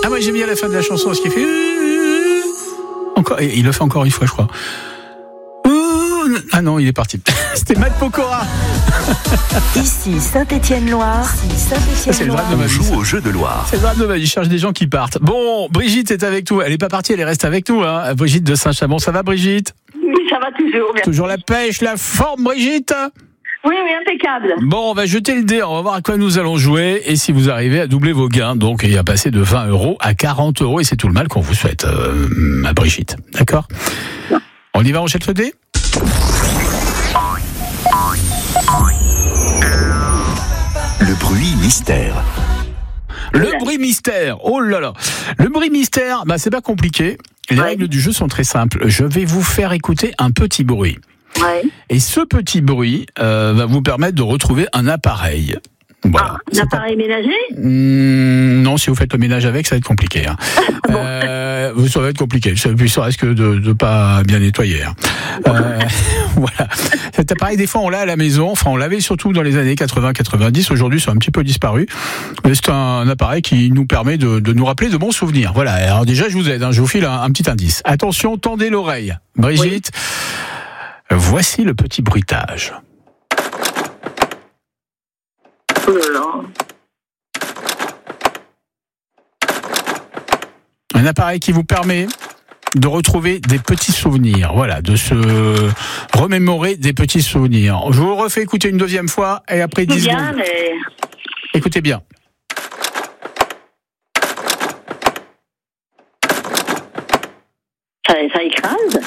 Ah moi j'ai mis à la fin de la chanson ce qui fait encore, et il le fait encore une fois je crois. Ah non, il est parti. C'était Matt Pokora. Ici Saint-Étienne-Loire. Ça, c'est le drame de ma vie. On joue au jeu de Loire. C'est le drame de ma vie. Je cherche des gens qui partent. Bon, Brigitte est avec nous. Elle n'est pas partie, elle reste avec nous. Hein. Brigitte de Saint-Chamond. Ça va, Brigitte? Oui, ça va toujours. Merci. Toujours la pêche, la forme, Brigitte? Oui, impeccable. Bon, on va jeter le dé. On va voir à quoi nous allons jouer. Et si vous arrivez à doubler vos gains, donc, et à passer de 20 € à 40 €. Et c'est tout le mal qu'on vous souhaite, à Brigitte. D'accord? On y va, on jette le dé? Le bruit mystère. Le bruit mystère. Oh là là. Le bruit mystère, c'est pas compliqué. Les règles du jeu sont très simples. Je vais vous faire écouter un petit bruit. Ouais. Et ce petit bruit va vous permettre de retrouver un appareil. Voilà. Un appareil ménager? Non, si vous faites le ménage avec, ça va être compliqué. Hein. Ça va être compliqué. Ça risque de pas bien nettoyer. Hein. Voilà. Cet appareil, des fois, on l'a à la maison. Enfin, on l'avait surtout dans les années 80-90. Aujourd'hui, c'est un petit peu disparu. Mais c'est un appareil qui nous permet de nous rappeler de bons souvenirs. Voilà. Alors déjà, je vous aide. Hein. Je vous file un petit indice. Attention, tendez l'oreille. Brigitte, voici le petit bruitage. Oh là là. Un appareil qui vous permet de retrouver des petits souvenirs, voilà, de se remémorer des petits souvenirs. Je vous refais écouter une deuxième fois et après 10 bien, secondes. mais... Écoutez bien. Ça écrase.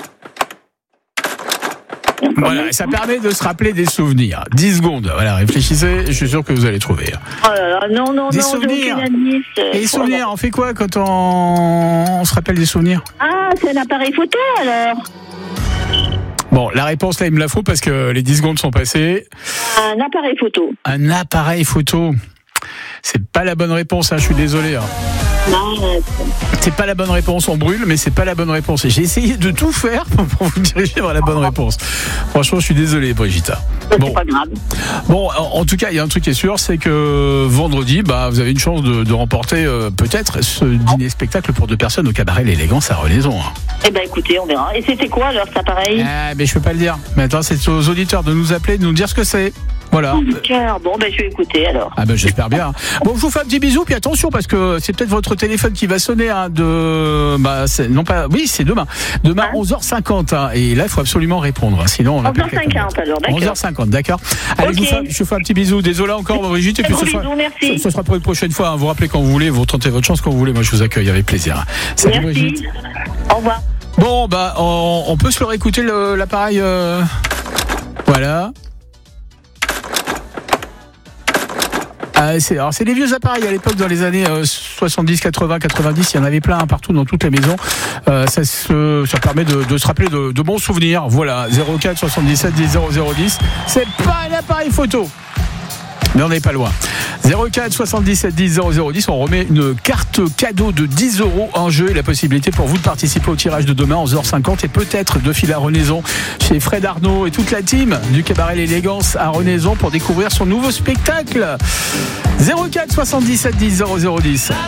Voilà, ça permet de se rappeler des souvenirs. 10 secondes, voilà, réfléchissez, je suis sûr que vous allez trouver. Oh là là, non, Des j'ai souvenirs. aucun indice. Et les souvenirs, on fait quoi quand on se rappelle des souvenirs? Ah, c'est un appareil photo alors. Bon, la réponse là, il me la faut parce que les 10 secondes sont passées. Un appareil photo. Un appareil photo. C'est pas la bonne réponse, hein, je suis désolé. Hein. Non, C'est pas la bonne réponse, on brûle, mais c'est pas la bonne réponse. Et j'ai essayé de tout faire pour vous diriger vers la bonne réponse. Franchement, je suis désolé, Brigitte. c'est pas grave. Bon, en tout cas, il y a un truc qui est sûr, c'est que vendredi, vous avez une chance de remporter peut-être ce dîner-spectacle pour 2 personnes au cabaret L'Élégance à Renaison. Eh ben écoutez, on verra. Et c'était quoi alors cet appareil? Mais je peux pas le dire. Maintenant, c'est aux auditeurs de nous appeler, de nous dire ce que c'est. Voilà. Bon, je vais écouter alors. J'espère bien. Bon, je vous fais un petit bisou, puis attention, parce que c'est peut-être votre téléphone qui va sonner c'est demain. Demain, 11h50. Hein, et là, il faut absolument répondre. Hein, sinon, on a 11h50 alors, d'accord. 11h50, d'accord. Allez, Okay. je vous fais un petit bisou. Désolé encore, Brigitte. Et puis merci. ce sera pour une prochaine fois. Hein, vous rappelez quand vous voulez, vous tentez votre chance quand vous voulez. Moi, je vous accueille avec plaisir. Salut, Merci. Brigitte. Au revoir. Bon, on peut se le réécouter l'appareil. Voilà. C'est les vieux appareils à l'époque, dans les années 70, 80, 90, il y en avait plein partout dans toutes les maisons. Ça permet de se rappeler de bons souvenirs. Voilà, 04 77 10 0010. C'est pas un appareil photo, mais on n'est pas loin. 04 77 10 0010, on remet une carte cadeau de 10 € en jeu et la possibilité pour vous de participer au tirage de demain 11h50 et peut-être de filer à Renaison chez Fred Arnaud et toute la team du cabaret L'Élégance à Renaison pour découvrir son nouveau spectacle. 04 77 10 0010.